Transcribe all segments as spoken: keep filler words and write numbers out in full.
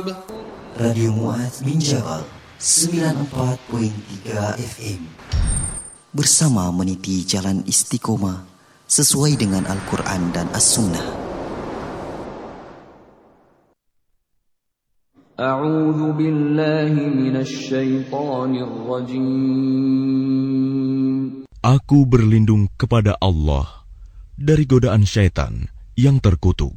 Radio Mu'adz bin Jabal sembilan puluh empat koma tiga F M bersama meniti jalan istiqomah sesuai dengan Al-Quran dan As-Sunnah. A'udzu billahi minasy syaithanir rajim. Aku berlindung kepada Allah dari godaan syaitan yang terkutuk.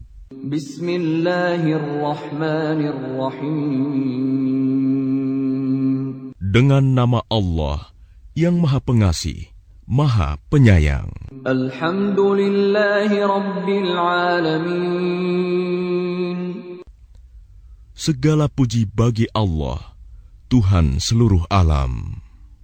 Bismillahirrahmanirrahim. Dengan nama Allah yang Maha Pengasih, Maha Penyayang. Alhamdulillahi Rabbil Alamin. Segala puji bagi Allah, Tuhan seluruh alam.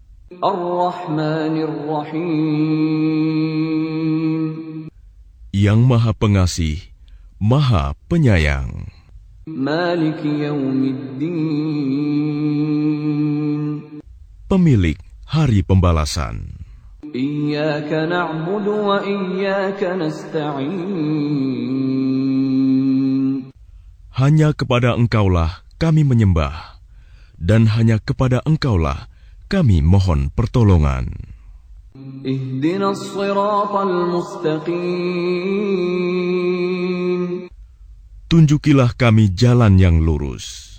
Ar-Rahmanir-Rahim. Yang Maha Pengasih, Maha Penyayang. Maliki Yaumiddin. Pemilik Hari Pembalasan. Iyyaka na'budu wa iyyaka nasta'in. Hanya kepada Engkaulah kami menyembah, dan hanya kepada Engkaulah kami mohon pertolongan. Ihdinas siratal mustaqim. Tunjukilah kami jalan yang lurus.